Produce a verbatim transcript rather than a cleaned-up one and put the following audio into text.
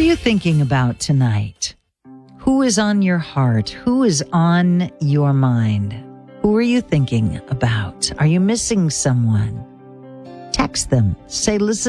you thinking about tonight? Who is on your heart? Who is on your mind? Who are you thinking about? Are you missing someone? Text them. Say, listen.